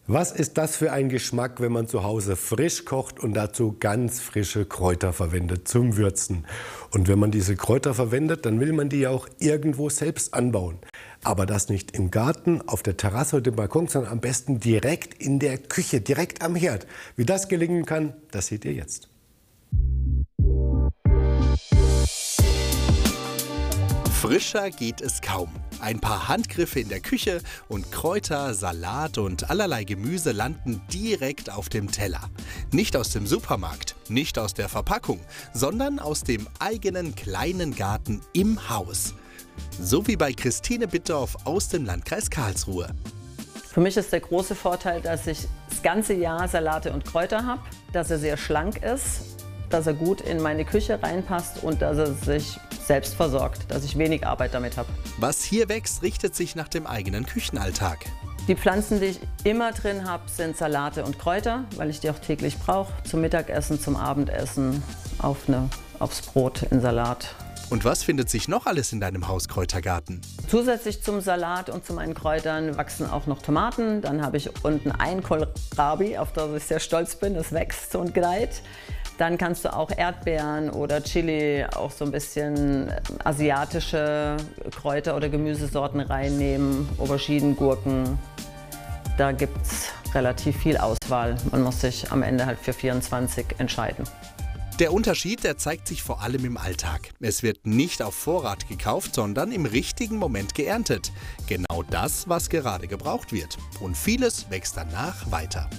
Was ist das für ein Geschmack, wenn man zu Hause frisch kocht und dazu ganz frische Kräuter verwendet zum Würzen? Und wenn man diese Kräuter verwendet, dann will man die ja auch irgendwo selbst anbauen. Aber das nicht im Garten, auf der Terrasse oder dem Balkon, sondern am besten direkt in der Küche, direkt am Herd. Wie das gelingen kann, das seht ihr jetzt. Frischer geht es kaum. Ein paar Handgriffe in der Küche und Kräuter, Salat und allerlei Gemüse landen direkt auf dem Teller. Nicht aus dem Supermarkt, nicht aus der Verpackung, sondern aus dem eigenen kleinen Garten im Haus. So wie bei Christine Bittorf aus dem Landkreis Karlsruhe. Für mich ist der große Vorteil, dass ich das ganze Jahr Salate und Kräuter habe, dass er sehr schlank ist, dass er gut in meine Küche reinpasst und dass er sich selbst versorgt, dass ich wenig Arbeit damit habe. Was hier wächst, richtet sich nach dem eigenen Küchenalltag. Die Pflanzen, die ich immer drin habe, sind Salate und Kräuter, weil ich die auch täglich brauche. Zum Mittagessen, zum Abendessen, aufs Brot, in Salat. Und was findet sich noch alles in deinem Hauskräutergarten? Zusätzlich zum Salat und zu meinen Kräutern wachsen auch noch Tomaten. Dann habe ich unten ein Kohlrabi, auf das ich sehr stolz bin. Das wächst und gedeiht. Dann kannst du auch Erdbeeren oder Chili, auch so ein bisschen asiatische Kräuter oder Gemüsesorten reinnehmen. Auberginen, Gurken. Da gibt es relativ viel Auswahl. Man muss sich am Ende halt für 24 entscheiden. Der Unterschied, der zeigt sich vor allem im Alltag. Es wird nicht auf Vorrat gekauft, sondern im richtigen Moment geerntet. Genau das, was gerade gebraucht wird. Und vieles wächst danach weiter.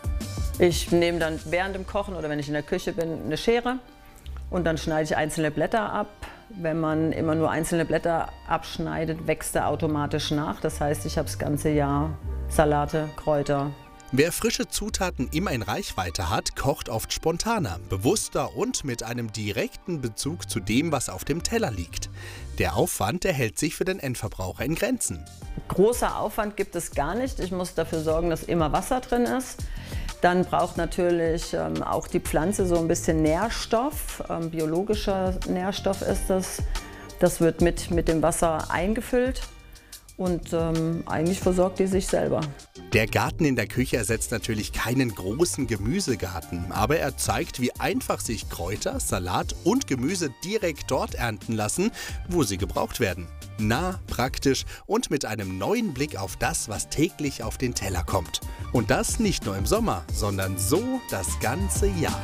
Ich nehme dann während dem Kochen oder wenn ich in der Küche bin, eine Schere und dann schneide ich einzelne Blätter ab. Wenn man immer nur einzelne Blätter abschneidet, wächst er automatisch nach. Das heißt, ich habe das ganze Jahr Salate, Kräuter. Wer frische Zutaten immer in Reichweite hat, kocht oft spontaner, bewusster und mit einem direkten Bezug zu dem, was auf dem Teller liegt. Der Aufwand, der hält sich für den Endverbraucher in Grenzen. Großer Aufwand gibt es gar nicht. Ich muss dafür sorgen, dass immer Wasser drin ist. Dann braucht natürlich auch die Pflanze so ein bisschen Nährstoff. Biologischer Nährstoff ist das. Das wird mit dem Wasser eingefüllt. Und eigentlich versorgt die sich selber. Der Garten in der Küche ersetzt natürlich keinen großen Gemüsegarten, aber er zeigt, wie einfach sich Kräuter, Salat und Gemüse direkt dort ernten lassen, wo sie gebraucht werden. Nah, praktisch und mit einem neuen Blick auf das, was täglich auf den Teller kommt. Und das nicht nur im Sommer, sondern so das ganze Jahr.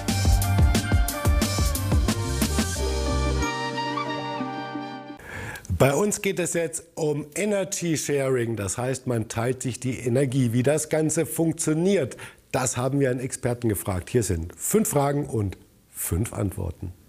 Bei uns geht es jetzt um Energy Sharing, das heißt, man teilt sich die Energie. Wie das Ganze funktioniert, das haben wir einen Experten gefragt. Hier sind 5 Fragen und 5 Antworten.